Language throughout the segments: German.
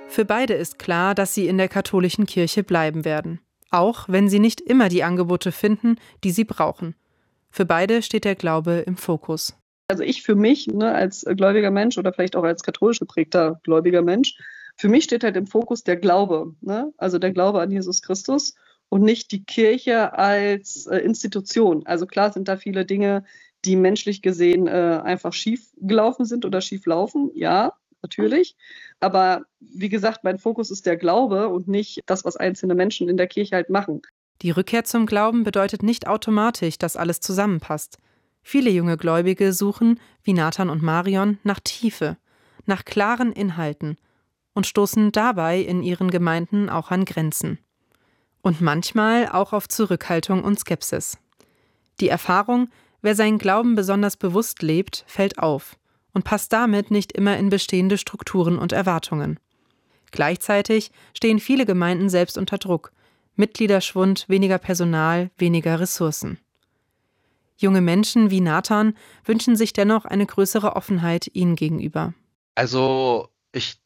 Für beide ist klar, dass sie in der katholischen Kirche bleiben werden. Auch wenn sie nicht immer die Angebote finden, die sie brauchen. Für beide steht der Glaube im Fokus. Also ich für mich, als gläubiger Mensch oder vielleicht auch als katholisch geprägter gläubiger Mensch, für mich steht halt im Fokus der Glaube, also der Glaube an Jesus Christus und nicht die Kirche als Institution. Also klar sind da viele Dinge, die menschlich gesehen einfach schief gelaufen sind oder schief laufen, ja, natürlich. Aber wie gesagt, mein Fokus ist der Glaube und nicht das, was einzelne Menschen in der Kirche halt machen. Die Rückkehr zum Glauben bedeutet nicht automatisch, dass alles zusammenpasst. Viele junge Gläubige suchen, wie Nathan und Marion, nach Tiefe, nach klaren Inhalten und stoßen dabei in ihren Gemeinden auch an Grenzen. Und manchmal auch auf Zurückhaltung und Skepsis. Die Erfahrung, wer seinen Glauben besonders bewusst lebt, fällt auf und passt damit nicht immer in bestehende Strukturen und Erwartungen. Gleichzeitig stehen viele Gemeinden selbst unter Druck. Mitgliederschwund, weniger Personal, weniger Ressourcen. Junge Menschen wie Nathan wünschen sich dennoch eine größere Offenheit ihnen gegenüber. Also ich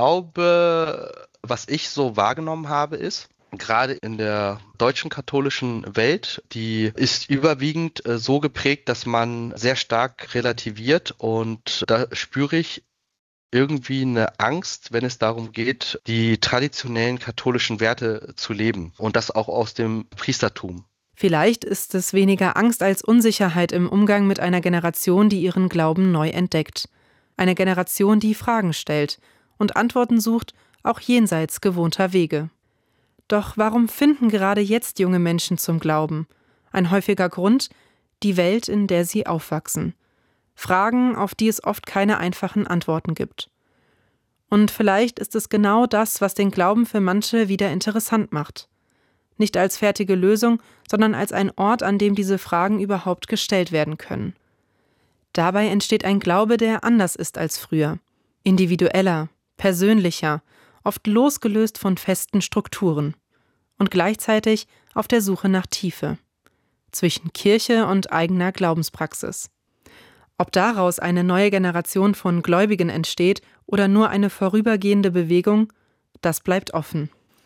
glaube, was ich so wahrgenommen habe, ist, gerade in der deutschen katholischen Welt, die ist überwiegend so geprägt, dass man sehr stark relativiert, und da spüre ich irgendwie eine Angst, wenn es darum geht, die traditionellen katholischen Werte zu leben, und das auch aus dem Priestertum. Vielleicht ist es weniger Angst als Unsicherheit im Umgang mit einer Generation, die ihren Glauben neu entdeckt. Eine Generation, die Fragen stellt und Antworten sucht, auch jenseits gewohnter Wege. Doch warum finden gerade jetzt junge Menschen zum Glauben? Ein häufiger Grund: die Welt, in der sie aufwachsen. Fragen, auf die es oft keine einfachen Antworten gibt. Und vielleicht ist es genau das, was den Glauben für manche wieder interessant macht. Nicht als fertige Lösung, sondern als ein Ort, an dem diese Fragen überhaupt gestellt werden können. Dabei entsteht ein Glaube, der anders ist als früher. Individueller, persönlicher, oft losgelöst von festen Strukturen. Und gleichzeitig auf der Suche nach Tiefe. Zwischen Kirche und eigener Glaubenspraxis. Ob daraus eine neue Generation von Gläubigen entsteht oder nur eine vorübergehende Bewegung, das bleibt offen.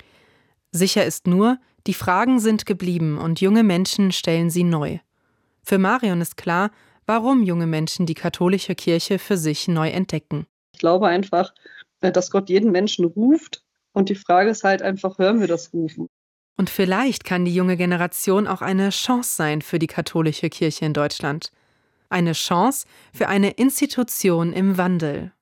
Sicher ist nur, die Fragen sind geblieben und junge Menschen stellen sie neu. Für Marion ist klar, warum junge Menschen die katholische Kirche für sich neu entdecken. Ich glaube einfach, dass Gott jeden Menschen ruft, und die Frage ist halt einfach, hören wir das Rufen? Und vielleicht kann die junge Generation auch eine Chance sein für die katholische Kirche in Deutschland. Eine Chance für eine Institution im Wandel.